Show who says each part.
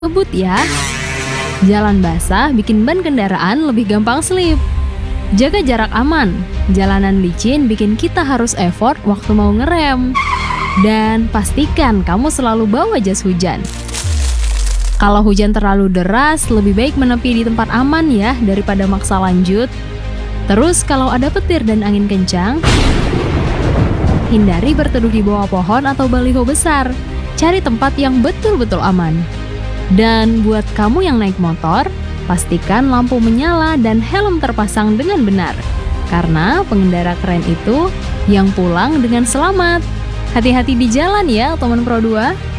Speaker 1: Ngebut ya. Jalan basah bikin ban kendaraan lebih gampang slip. Jaga jarak aman. Jalanan licin bikin kita harus effort waktu mau ngerem. Dan pastikan kamu selalu bawa jas hujan. Kalau hujan terlalu deras, lebih baik menepi di tempat aman ya daripada maksa lanjut. Terus kalau ada petir dan angin kencang, hindari berteduh di bawah pohon atau baliho besar. Cari tempat yang betul-betul aman. Dan buat kamu yang naik motor, pastikan lampu menyala dan helm terpasang dengan benar. Karena pengendara keren itu yang pulang dengan selamat. Hati-hati di jalan ya, teman Pro 2.